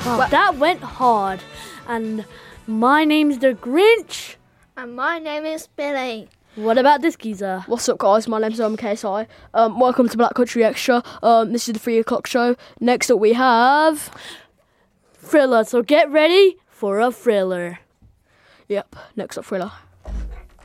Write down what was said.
Wow, that went hard. And my name's the Grinch. And my name is Billy. What about this geezer? What's up, guys? My name's KSI. Welcome to Black Country Extra. This is the 3 o'clock show. Next up we have... Thriller, so get ready for a thriller. Yep, next up Thriller.